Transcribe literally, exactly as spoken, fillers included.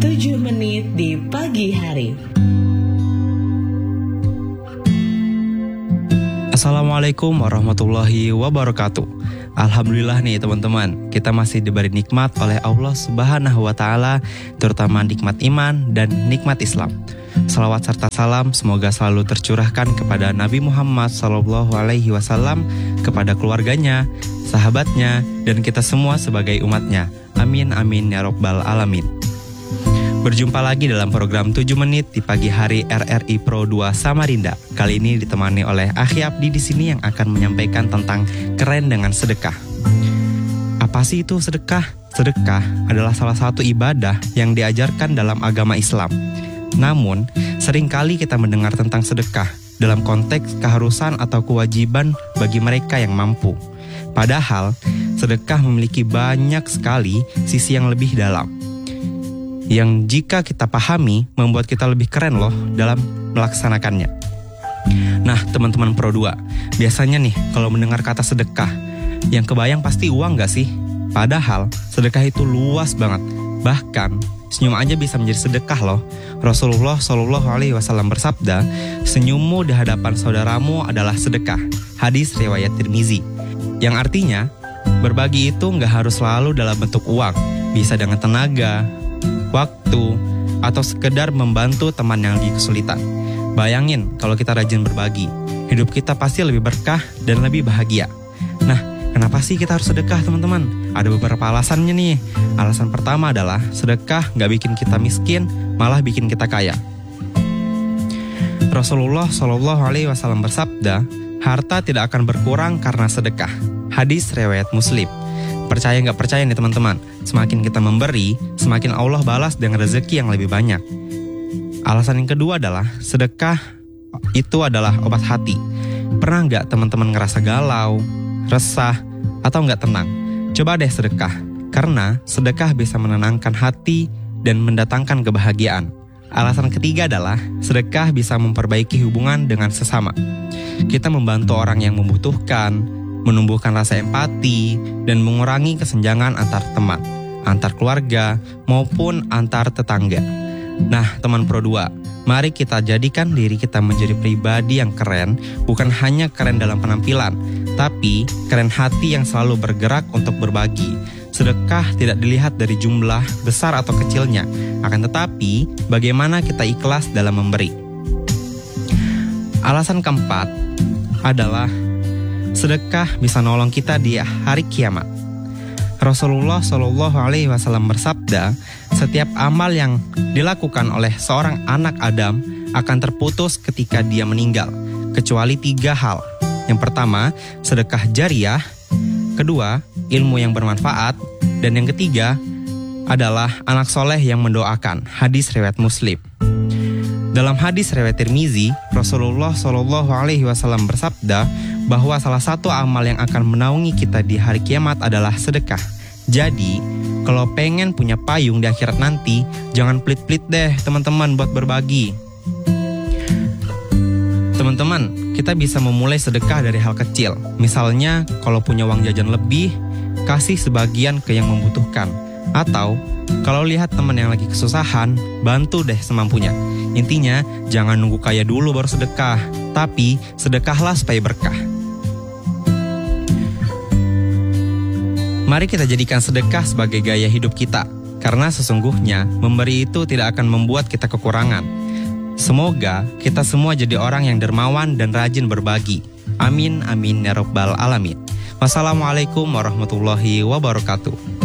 tujuh menit di pagi hari. Assalamualaikum warahmatullahi wabarakatuh. Alhamdulillah nih teman-teman, kita masih diberi nikmat oleh Allah Subhanahu wa Ta'ala, terutama nikmat iman dan nikmat Islam. Salawat serta salam semoga selalu tercurahkan kepada Nabi Muhammad Sallallahu Alaihi Wasallam, kepada keluarganya, sahabatnya, dan kita semua sebagai umatnya. Amin amin ya robbal alamin. Berjumpa lagi dalam program tujuh menit di pagi hari R R I Pro dua Samarinda. Kali ini ditemani oleh Akhi Abdi di sini yang akan menyampaikan tentang keren dengan sedekah. Apa sih itu sedekah? Sedekah adalah salah satu ibadah yang diajarkan dalam agama Islam. Namun, seringkali kita mendengar tentang sedekah dalam konteks keharusan atau kewajiban bagi mereka yang mampu. Padahal, sedekah memiliki banyak sekali sisi yang lebih dalam, yang jika kita pahami membuat kita lebih keren loh dalam melaksanakannya. Nah teman-teman Pro dua, biasanya nih kalau mendengar kata sedekah, yang kebayang pasti uang gak sih? Padahal sedekah itu luas banget. Bahkan senyum aja bisa menjadi sedekah loh. Rasulullah Shallallahu Alaihi Wasallam bersabda, senyummu di hadapan saudaramu adalah sedekah. Hadis riwayat Tirmizi. Yang artinya berbagi itu gak harus selalu dalam bentuk uang, bisa dengan tenaga, waktu, atau sekedar membantu teman yang lagi kesulitan. Bayangin kalau kita rajin berbagi, hidup kita pasti lebih berkah dan lebih bahagia. Nah, kenapa sih kita harus sedekah teman-teman? Ada beberapa alasannya nih. Alasan pertama adalah sedekah gak bikin kita miskin, malah bikin kita kaya. Rasulullah Shallallahu Alaihi Wasallam bersabda, harta tidak akan berkurang karena sedekah. Hadis riwayat Muslim. Percaya gak percaya nih teman-teman, semakin kita memberi, semakin Allah balas dengan rezeki yang lebih banyak. Alasan yang kedua adalah sedekah itu adalah obat hati. Pernah gak teman-teman ngerasa galau, resah, atau gak tenang? Coba deh sedekah, karena sedekah bisa menenangkan hati dan mendatangkan kebahagiaan. Alasan ketiga adalah sedekah bisa memperbaiki hubungan dengan sesama. Kita membantu orang yang membutuhkan, menumbuhkan rasa empati, dan mengurangi kesenjangan antar teman, antar keluarga, maupun antar tetangga. Nah, teman Pro dua, mari kita jadikan diri kita menjadi pribadi yang keren, bukan hanya keren dalam penampilan, tapi keren hati yang selalu bergerak untuk berbagi. Sedekah tidak dilihat dari jumlah besar atau kecilnya, akan tetapi bagaimana kita ikhlas dalam memberi. Alasan keempat adalah sedekah bisa nolong kita di hari kiamat. Rasulullah Shallallahu Alaihi Wasallam bersabda, setiap amal yang dilakukan oleh seorang anak Adam akan terputus ketika dia meninggal, kecuali tiga hal. Yang pertama, sedekah jariyah. Kedua, ilmu yang bermanfaat. Dan yang ketiga adalah anak soleh yang mendoakan. Hadis riwayat Muslim. Dalam hadis riwayat Tirmizi, Rasulullah Shallallahu Alaihi Wasallam bersabda bahwa salah satu amal yang akan menaungi kita di hari kiamat adalah sedekah. Jadi, kalau pengen punya payung di akhirat nanti, jangan pelit-pelit deh teman-teman buat berbagi. Teman-teman, kita bisa memulai sedekah dari hal kecil. Misalnya, kalau punya uang jajan lebih, kasih sebagian ke yang membutuhkan. Atau, kalau lihat teman yang lagi kesusahan, bantu deh semampunya. Intinya, jangan nunggu kaya dulu baru sedekah, tapi sedekahlah supaya berkah. Mari kita jadikan sedekah sebagai gaya hidup kita, karena sesungguhnya memberi itu tidak akan membuat kita kekurangan. Semoga kita semua jadi orang yang dermawan dan rajin berbagi. Amin amin ya robbal alamin. Wassalamualaikum warahmatullahi wabarakatuh.